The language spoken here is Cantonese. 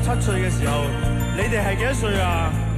七歲嘅時候，你哋係幾多歲啊？